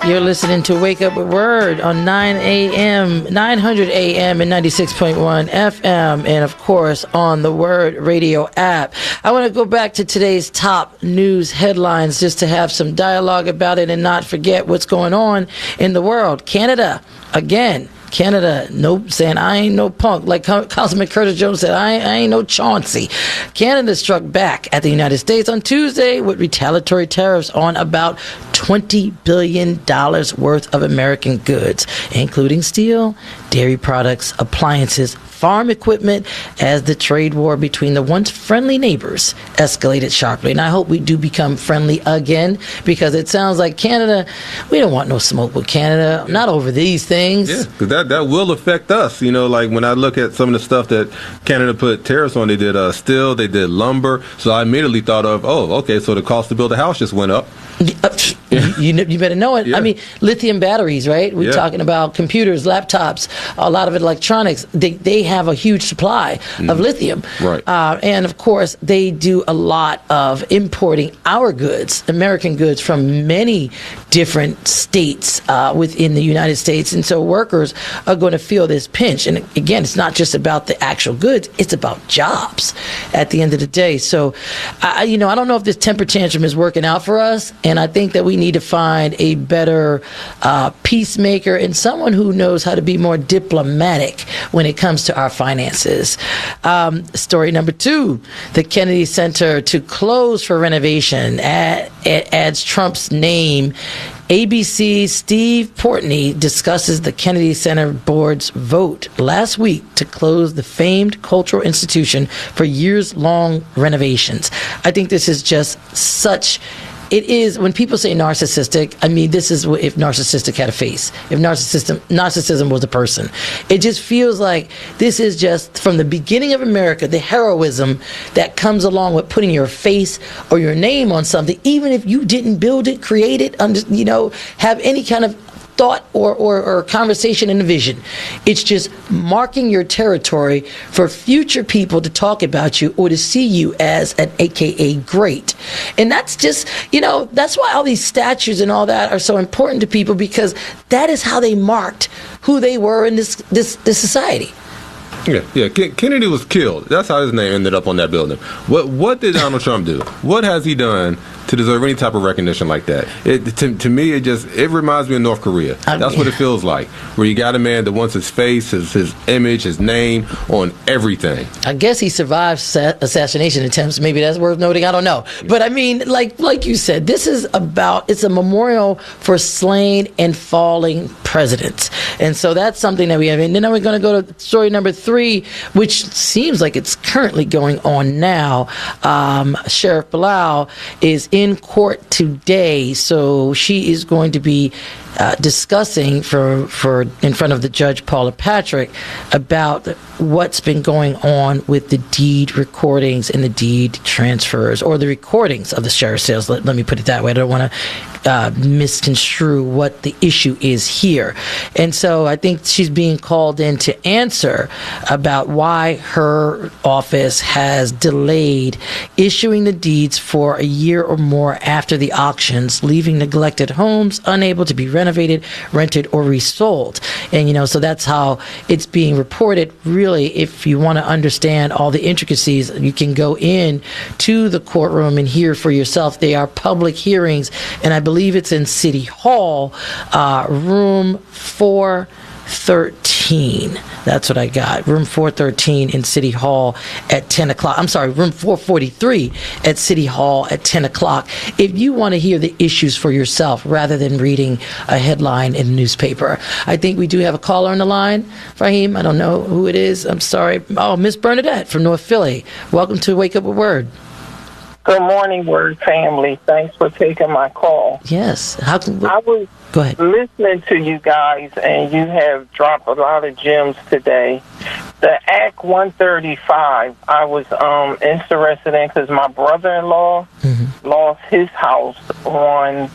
You're listening to Wake Up with Word on 900 AM and 96.1 FM, and of course on the Word Radio app. I want to go back to today's top news headlines just to have some dialogue about it and not forget what's going on in the world. Canada, again. Canada, nope, saying I ain't no punk. Like Councilman Curtis Jones said, I ain't no Chauncey. Canada struck back at the United States on Tuesday with retaliatory tariffs on about $20 billion worth of American goods, including steel, dairy products, appliances, farm equipment, as the trade war between the once friendly neighbors escalated sharply. And I hope we do become friendly again, because it sounds like Canada, we don't want no smoke with Canada, not over these things. Yeah, because that will affect us. You know, like when I look at some of the stuff that Canada put tariffs on, they did steel, they did lumber. So I immediately thought of, okay, so the cost to build a house just went up. You better know it. Yeah. I mean, lithium batteries, right? We're talking about computers, laptops, a lot of electronics. They have a huge supply of lithium. Right. And, of course, they do a lot of importing our goods, American goods, from many different states within the United States. And so workers are going to feel this pinch. And, again, it's not just about the actual goods. It's about jobs at the end of the day. So, I don't know if this temper tantrum is working out for us. And I think that we need to find a better peacemaker and someone who knows how to be more diplomatic when it comes to our finances. Story number 2, the Kennedy Center to close for renovation adds Trump's name. ABC's Steve Portney discusses the Kennedy Center Board's vote last week to close the famed cultural institution for years-long renovations. I think this is just such... It is, when people say narcissistic, I mean, this is if narcissistic had a face, if narcissism was a person. It just feels like this is just, from the beginning of America, the heroism that comes along with putting your face or your name on something, even if you didn't build it, create it, have any kind of thought or conversation and a vision. It's just marking your territory for future people to talk about you or to see you as an AKA great. And that's just, that's why all these statues and all that are so important to people, because that is how they marked who they were in this society. Yeah. Kennedy was killed. That's how his name ended up on that building. What did Donald Trump do? What has he done to deserve any type of recognition like that? To me, it reminds me of North Korea. That's what it feels like, where you got a man that wants his face, his image, his name on everything. I guess he survived assassination attempts. Maybe that's worth noting. I don't know. But I mean, like you said, this is it's a memorial for slain and falling presidents. And so that's something that we have. And then we're going to go to story number 3, which seems like it's currently going on now. Sheriff Bilal is in court today, so she is going to be discussing for in front of the judge Paula Patrick about what's been going on with the deed recordings and the deed transfers, or the recordings of the sheriff's sales. Let me put it that way. I don't want to misconstrue what the issue is here. And so I think she's being called in to answer about why her office has delayed issuing the deeds for a year or more after the auctions, leaving neglected homes unable to be renovated, rented, or resold. And, so that's how it's being reported. Really, if you want to understand all the intricacies, you can go in to the courtroom and hear for yourself. They are public hearings, and I believe it's in City Hall, room 413. That's what I got. Room 413 in City Hall at 10 o'clock. I'm sorry, room 443 at City Hall at 10 o'clock. If you want to hear the issues for yourself rather than reading a headline in the newspaper. I think we do have a caller on the line. Fahim, I don't know who it is. I'm sorry. Oh, Miss Bernadette from North Philly. Welcome to Wake Up with Word. Good morning, Word family. Thanks for taking my call. Yes. I was Go ahead. listening to you guys, and you have dropped a lot of gems today. The Act 135, I was interested in because my brother-in-law lost his house on